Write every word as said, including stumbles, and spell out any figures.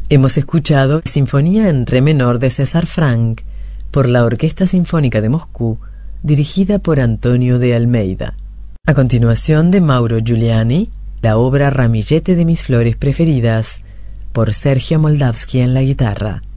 Hemos escuchado Sinfonía en Re menor de César Franck por la Orquesta Sinfónica de Moscú, dirigida por Antonio de Almeida. A continuación, de Mauro Giuliani, la obra Ramillete de mis flores preferidas, por Sergio Moldavsky en la guitarra.